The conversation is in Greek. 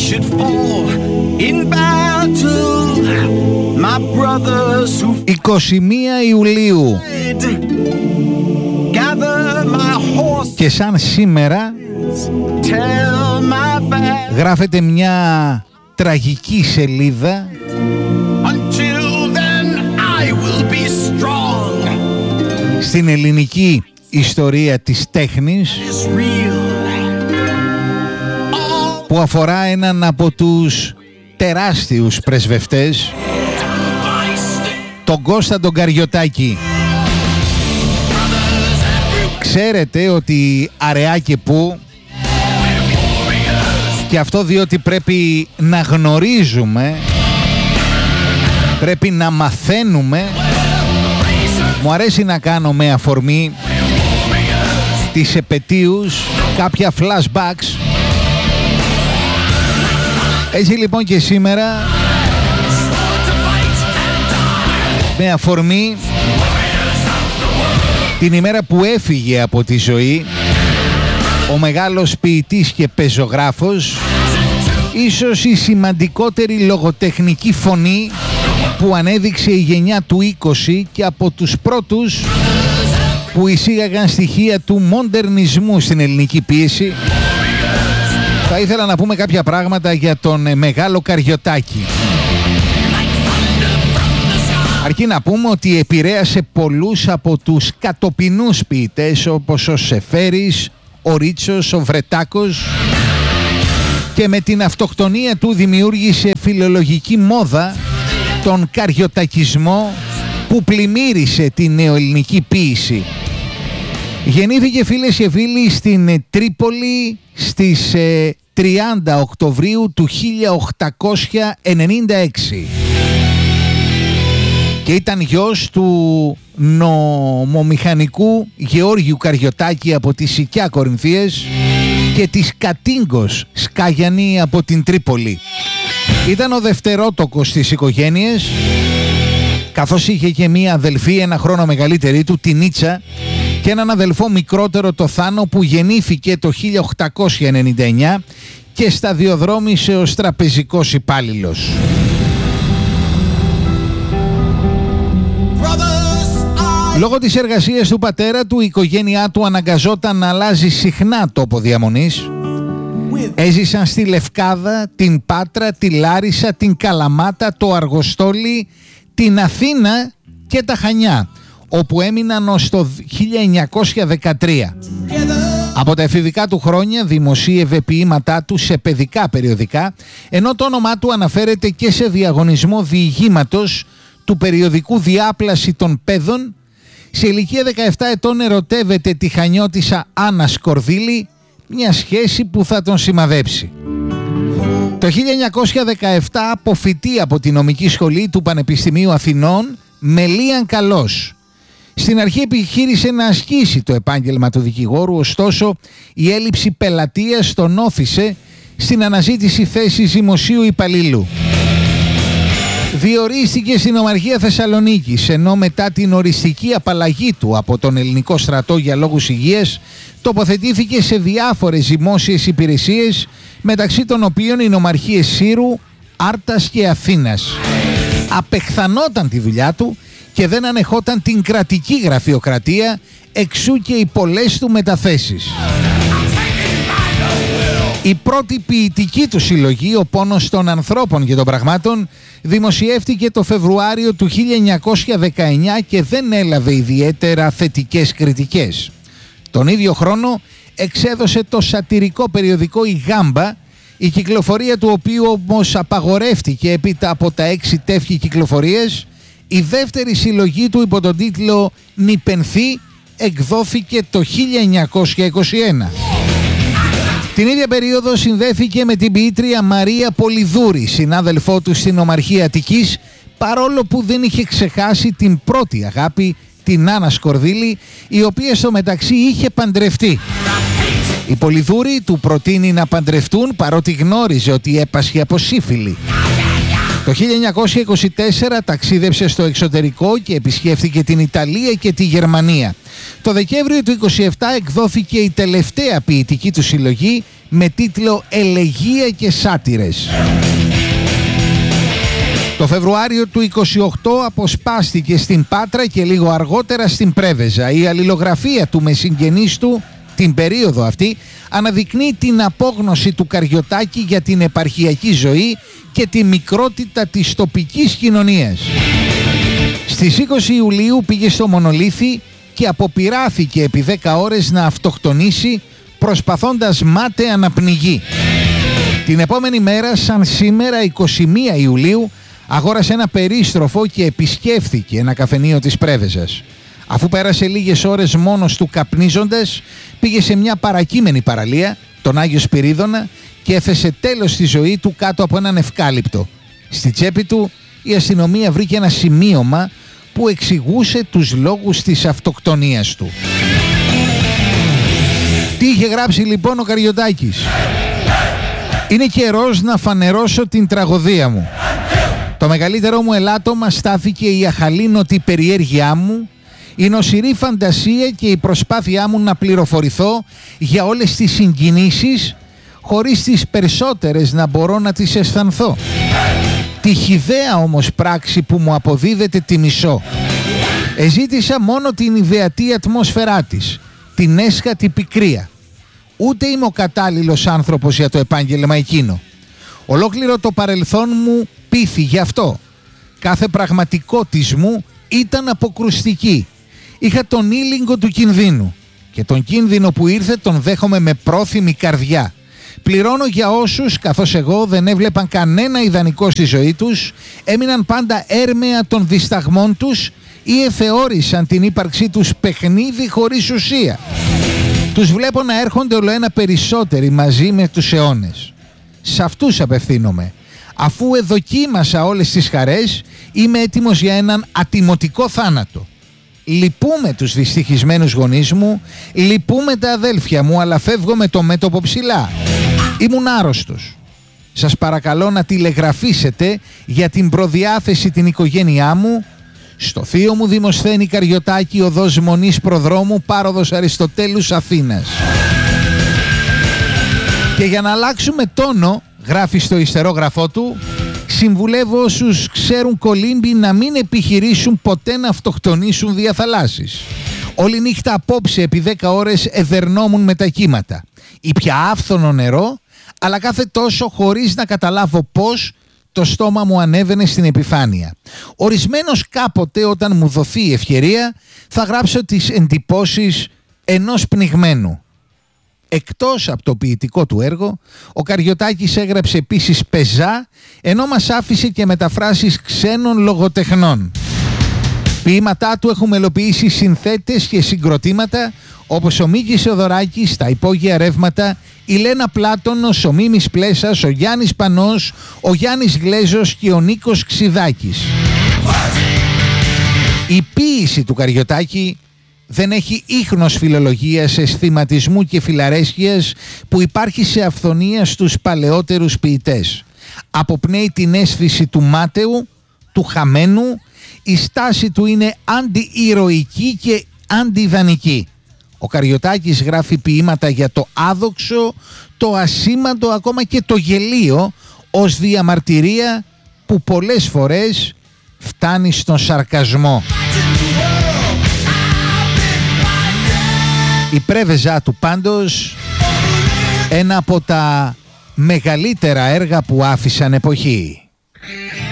should fall in battle, my brothers who 21 Ιουλίου. gather my horse, Και σαν σήμερα tell my vast, γράφεται μια τραγική σελίδα until then I will be strong. στην ελληνική ιστορία της τέχνης, It's real. που αφορά έναν από τους τεράστιους πρεσβευτές, τον Κώστα τον Καριωτάκη. Ξέρετε ότι αραιά και πού, και αυτό διότι πρέπει να γνωρίζουμε, πρέπει να μαθαίνουμε. Μου αρέσει να κάνω με αφορμή τις επετείους κάποια flashbacks. Έτσι λοιπόν και σήμερα, με αφορμή την ημέρα που έφυγε από τη ζωή ο μεγάλος ποιητής και πεζογράφος, ίσως η σημαντικότερη λογοτεχνική φωνή που ανέδειξε η γενιά του 20 και από τους πρώτους που εισήγαγαν στοιχεία του μοντερνισμού στην ελληνική ποίηση, θα ήθελα να πούμε κάποια πράγματα για τον μεγάλο Καριωτάκη. Αρκεί να πούμε ότι επηρέασε πολλούς από τους κατοπινούς ποιητές όπως ο Σεφέρης, ο Ρίτσος, ο Βρετάκος, και με την αυτοκτονία του δημιούργησε φιλολογική μόδα, τον καριωτακισμό, που πλημμύρισε την νεοελληνική ποίηση. Γεννήθηκε, φίλες και φίλοι, στην Τρίπολη στις 30 Οκτωβρίου του 1896 και ήταν γιος του νομομηχανικού Γεώργιου Καριωτάκη από τις Σικιά Κορινθίες και της Κατίγκος Σκάγιανη από την Τρίπολη. Ήταν ο δευτερότοκος της οικογένειας, καθώς είχε και μία αδελφή 1 χρόνο μεγαλύτερη του, την Ίτσα, και έναν αδελφό μικρότερο, το Θάνο, που γεννήθηκε το 1899 και σταδιοδρόμησε ως τραπεζικός υπάλληλος. Λόγω της εργασίας του πατέρα του, η οικογένειά του αναγκαζόταν να αλλάζει συχνά τόπο διαμονής. Έζησαν στη Λευκάδα, την Πάτρα, τη Λάρισα, την Καλαμάτα, το Αργοστόλι, την Αθήνα και τα Χανιά, όπου έμειναν ως το 1913. Από τα εφηβικά του χρόνια δημοσίευε ποίηματά του σε παιδικά περιοδικά, ενώ το όνομά του αναφέρεται και σε διαγωνισμό διηγήματος του περιοδικού Διάπλαση των Παιδών. Σε ηλικία 17 ετών ερωτεύεται τη χανιώτισσα Άννα Σκορδίλη, μια σχέση που θα τον σημαδέψει. Το 1917 αποφυτεί από τη νομική σχολή του Πανεπιστημίου Αθηνών με λίαν καλός. Στην αρχή επιχείρησε να ασκήσει το επάγγελμα του δικηγόρου, ωστόσο η έλλειψη πελατείας τον όθησε στην αναζήτηση θέσης δημοσίου υπαλλήλου. Διορίστηκε στην Ομαρχία Θεσσαλονίκης, ενώ μετά την οριστική απαλλαγή του από τον ελληνικό στρατό για λόγους υγείας τοποθετήθηκε σε διάφορες δημόσιες υπηρεσίες, μεταξύ των οποίων οι νομαρχίες Σύρου, Άρτας και Αθήνας. Απεχθανόταν τη δουλειά του και δεν ανεχόταν την κρατική γραφειοκρατία, εξού και οι πολλές του μεταθέσεις. Η πρώτη ποιητική του συλλογή, «Ο πόνος των ανθρώπων και των πραγμάτων», δημοσιεύτηκε το Φεβρουάριο του 1919 και δεν έλαβε ιδιαίτερα θετικές κριτικές. Τον ίδιο χρόνο εξέδωσε το σατιρικό περιοδικό «Η Γάμπα», η κυκλοφορία του οποίου όμως απαγορεύτηκε έπειτα από τα 6 τεύχη κυκλοφορίες. Η δεύτερη συλλογή του, υπό τον τίτλο «Νιπενθή», εκδόθηκε το 1921. Την ίδια περίοδο συνδέθηκε με την ποιήτρια Μαρία Πολυδούρη, συνάδελφό του στην Ομαρχία Αττικής, παρόλο που δεν είχε ξεχάσει την πρώτη αγάπη, την Άννα Σκορδίλη, η οποία στο μεταξύ είχε παντρευτεί. Η Πολυδούρη του προτείνει να παντρευτούν, παρότι γνώριζε ότι έπασχε από σύφυλλη. Το 1924 ταξίδεψε στο εξωτερικό και επισκέφθηκε την Ιταλία και τη Γερμανία. Το Δεκέμβριο του 27 εκδόθηκε η τελευταία ποιητική του συλλογή με τίτλο «Ελεγεία και Σάτυρες». Το Φεβρουάριο του 28 αποσπάστηκε στην Πάτρα και λίγο αργότερα στην Πρέβεζα. Η αλληλογραφία του με συγγενείς του την περίοδο αυτή αναδεικνύει την απόγνωση του Καριωτάκη για την επαρχιακή ζωή και τη μικρότητα της τοπικής κοινωνίας. Στις 20 Ιουλίου πήγε στο Μονολίθι και αποπειράθηκε επί 10 ώρες να αυτοκτονήσει προσπαθώντας μάταια να πνιγεί. Την επόμενη μέρα, σαν σήμερα 21 Ιουλίου, αγόρασε ένα περίστροφο και επισκέφθηκε ένα καφενείο της Πρέβεζας. Αφού πέρασε λίγες ώρες μόνος του καπνίζοντας, πήγε σε μια παρακείμενη παραλία, τον Άγιο Σπυρίδωνα, και έθεσε τέλος στη ζωή του κάτω από έναν ευκάλυπτο. Στη τσέπη του η αστυνομία βρήκε ένα σημείωμα που εξηγούσε τους λόγους της αυτοκτονίας του. Τι είχε γράψει λοιπόν ο Καριωτάκης? «Είναι καιρός να φανερώσω την τραγωδία μου. Το μεγαλύτερό μου ελάττωμα στάθηκε η αχαλήνωτη περιέργειά μου, η νοσηρή φαντασία και η προσπάθειά μου να πληροφορηθώ για όλες τις συγκινήσεις, χωρίς τις περισσότερες να μπορώ να τις αισθανθώ. Τη χυδαία όμως πράξη που μου αποδίδεται τη μισώ. Εζήτησα μόνο την ιδεατή ατμόσφαιρά της, την έσχατη πικρία. Ούτε είμαι ο κατάλληλος άνθρωπος για το επάγγελμα εκείνο. Ολόκληρο το παρελθόν μου πείθη γι' αυτό. Κάθε πραγματικότης μου ήταν αποκρουστική. Είχα τον ήλιγκο του κινδύνου και τον κίνδυνο που ήρθε τον δέχομαι με πρόθυμη καρδιά. Πληρώνω για όσους, καθώς εγώ, δεν έβλεπαν κανένα ιδανικό στη ζωή τους, έμειναν πάντα έρμεα των δισταγμών τους ή εθεώρησαν την ύπαρξή τους παιχνίδι χωρίς ουσία. Τους βλέπω να έρχονται ολοένα περισσότεροι μαζί με τους αιώνες. Σε αυτούς απευθύνομαι. Αφού εδοκίμασα όλες τις χαρές, είμαι έτοιμος για έναν ατιμωτικό θάνατο. Λυπούμε τους δυστυχισμένους γονείς μου, λυπούμε τα αδέλφια μου, αλλά φεύγω με το μέτωπο ψηλά. Ήμουν άρρωστος. Σας παρακαλώ να τηλεγραφήσετε για την προδιάθεση την οικογένειά μου στο θείο μου Δημοσθένη Καριωτάκη, οδός Μονής Προδρόμου, πάροδος Αριστοτέλους, Αθήνας». Και για να αλλάξουμε τόνο, γράφει στο ιστερόγραφό του, συμβουλεύω όσους ξέρουν κολύμπι να μην επιχειρήσουν ποτέ να αυτοκτονήσουν δια θαλάσσης. Όλη νύχτα απόψε επί 10 ώρες εδερνόμουν με τα κύματα. Ήπια άφθονο νερό, αλλά κάθε τόσο χωρίς να καταλάβω πώς το στόμα μου ανέβαινε στην επιφάνεια. Ορισμένος κάποτε, όταν μου δοθεί η ευκαιρία, θα γράψω τις εντυπώσεις ενός πνιγμένου. Εκτός από το ποιητικό του έργο, ο Καριωτάκης έγραψε επίσης πεζά, ενώ μας άφησε και μεταφράσεις ξένων λογοτεχνών. Ποίηματά του έχουν μελοποιήσει συνθέτες και συγκροτήματα όπως ο Μίκης Θεοδωράκης, τα Υπόγεια Ρεύματα, η Λένα Πλάτωνος, ο Μίμης Πλέσας, ο Γιάννης Πανός, ο Γιάννης Γλέζος και ο Νίκος Ξιδάκης. Η ποίηση του Καριωτάκη δεν έχει ίχνος φιλολογίας, αισθηματισμού και φιλαρέσκειας που υπάρχει σε αυθονία στους παλαιότερους ποιητές. Αποπνέει την αίσθηση του μάταιου, του χαμένου. Η στάση του είναι αντιηρωική και αντιδανική. Ο Καριωτάκης γράφει ποίηματα για το άδοξο, το ασήμαντο, ακόμα και το γελίο, ως διαμαρτυρία που πολλές φορές φτάνει στον σαρκασμό. Η Πρέβεζά του πάντως, ένα από τα μεγαλύτερα έργα που άφησαν εποχή.